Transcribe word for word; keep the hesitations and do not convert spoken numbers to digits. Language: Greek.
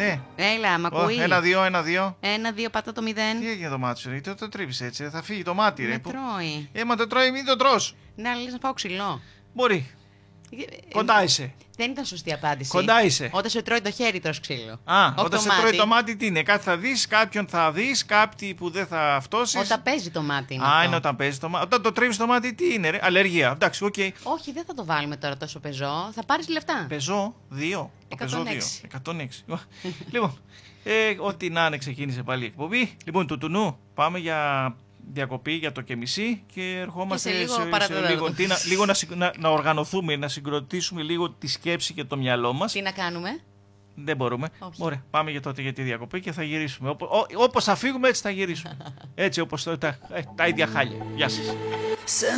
Ναι. Έλα, μ' ακούει. Oh, ένα, δύο, ένα, δύο. Ένα, δύο, πάτα το μηδέν. Τι έγινε το μάτι σου, το, το τρίβεις έτσι, θα φύγει το μάτι, ρε. Με τρώει. Ε, μα το τρώει, μην το τρως. Ναι, αλλά λες να φάω ξυλό. Μπορεί. Ε, Κοντά είσαι. Δεν ήταν σωστή απάντηση. Κοντά είσαι. Όταν σε τρώει το χέρι, τρως ξύλο. Α, Όχι όταν το σε μάτι. τρώει το μάτι, τι είναι. Κάτι θα δεις, κάποιον θα δεις, κάτι που δεν θα αυτόσεις. Όταν παίζει το μάτι είναι Α, αυτό. είναι όταν παίζει το μάτι. Όταν το τρίβεις το μάτι, τι είναι, ρε. Αλλεργία. Εντάξει, οκ. Okay. Όχι, δεν θα το βάλουμε τώρα τόσο πεζό. Θα πάρεις λεφτά. Πεζό, δύο. Το πεζό δύο. εκατόν έξι. Λοιπόν, ε, ό,τι να είναι, ξεκίνησε πάλι η εκπομπή. Λοιπόν, του τουνού, πάμε για διακοπή για το και μισή και ερχόμαστε και σε λίγο, σε, σε, σε λίγο, τι, να, λίγο να, να, να οργανωθούμε, να συγκροτήσουμε λίγο τη σκέψη και το μυαλό μας. Τι να κάνουμε? Δεν μπορούμε. Όχι. Ωραία, πάμε για τότε για τη διακοπή και θα γυρίσουμε. Όπω, όπως θα φύγουμε έτσι θα γυρίσουμε. Έτσι όπως τα, τα, τα ίδια χάλια. Γεια σας.